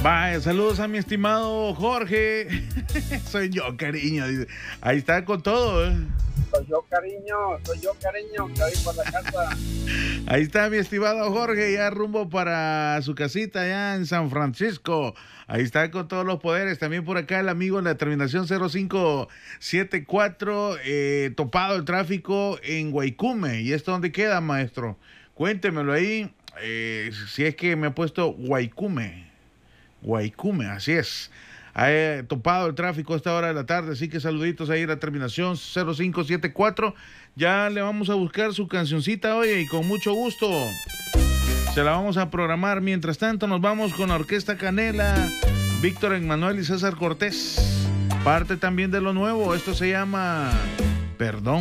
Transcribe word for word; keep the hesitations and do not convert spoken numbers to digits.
Vaya, saludos a mi estimado Jorge. Soy yo, cariño. Dice. Ahí está con todo. ¿eh? Soy yo, cariño. Soy yo, cariño. Que voy por la casa. Ahí está mi estimado Jorge, ya rumbo para su casita allá en San Francisco. Ahí está con todos los poderes. También por acá el amigo en la terminación cero cinco siete cuatro, eh, topado el tráfico en Guaycume. ¿Y esto dónde queda, maestro? Cuéntemelo ahí, eh, si es que me ha puesto Guaycume. Guaycume, así es. Ha eh, topado el tráfico a esta hora de la tarde, así que saluditos ahí a la terminación cero cinco siete cuatro. Ya le vamos a buscar su cancioncita, oye, y con mucho gusto se la vamos a programar. Mientras tanto, nos vamos con la Orquesta Canela, Víctor Emmanuel y César Cortés. Parte también de lo nuevo, esto se llama Perdón.